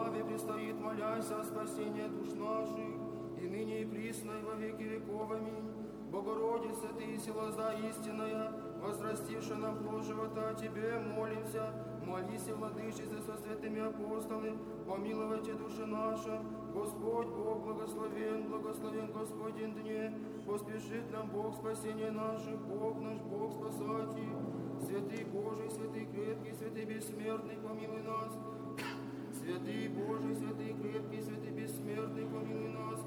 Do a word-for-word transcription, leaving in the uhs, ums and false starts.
славе предстоит, молясь о спасении душ наших, и ныне и присно, и во веки веков. Аминь. Богородица, Ты, сила истинная, возрастившая нам плод живота, Тебе молимся. Молись, и владычице со святыми апостолами, помилуйте души наши. Господь Бог благословен, благословен Господень дне, поспешит нам Бог спасение наше, Бог наш, Бог спасатель. Святый Божий, святый крепкий, святый бессмертный, помилуй нас. Святый Божий, святый крепкий, святый бессмертный, помилуй нас.